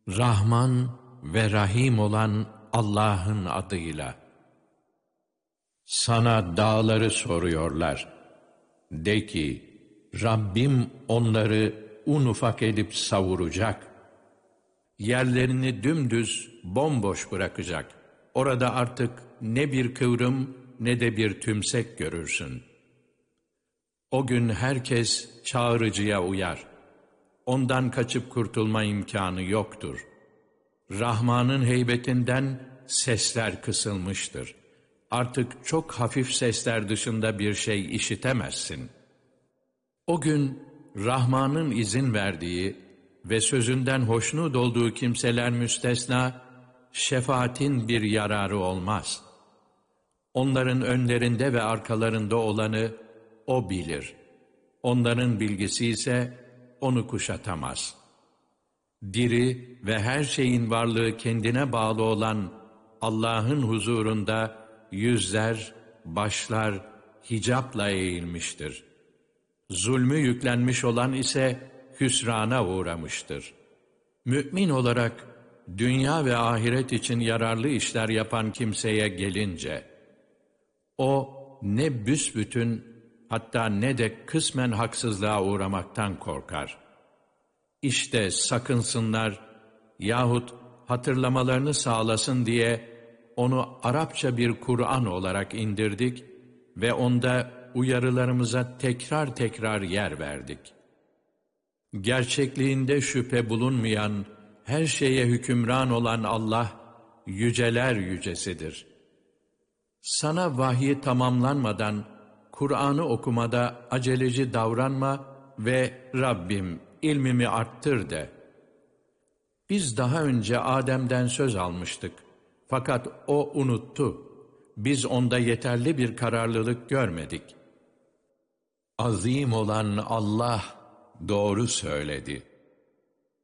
Rahman ve Rahim olan Allah'ın adıyla. Sana dağları soruyorlar. De ki, Rabbim onları un ufak edip savuracak. Yerlerini dümdüz, bomboş bırakacak. Orada artık ne bir kıvrım ne de bir tümsek görürsün. O gün herkes çağrıcıya uyar. Ondan kaçıp kurtulma imkanı yoktur. Rahman'ın heybetinden sesler kısılmıştır. Artık çok hafif sesler dışında bir şey işitemezsin. O gün Rahman'ın izin verdiği ve sözünden hoşnut olduğu kimseler müstesna, şefaatin bir yararı olmaz. Onların önlerinde ve arkalarında olanı O bilir. Onların bilgisi ise onu kuşatamaz. Diri ve her şeyin varlığı kendine bağlı olan Allah'ın huzurunda yüzler, başlar hicapla eğilmiştir. Zulmü yüklenmiş olan ise hüsrana uğramıştır. Mümin olarak dünya ve ahiret için yararlı işler yapan kimseye gelince, o ne büsbütün hatta ne de kısmen haksızlığa uğramaktan korkar. İşte sakınsınlar yahut hatırlamalarını sağlasın diye onu Arapça bir Kur'an olarak indirdik ve onda uyarılarımıza tekrar tekrar yer verdik. Gerçekliğinde şüphe bulunmayan, her şeye hükümran olan Allah, yüceler yücesidir. Sana vahyi tamamlanmadan, Kur'an'ı okumada aceleci davranma ve Rabbim ilmimi arttır de. Biz daha önce Adem'den söz almıştık. Fakat o unuttu. Biz onda yeterli bir kararlılık görmedik. Azim olan Allah doğru söyledi.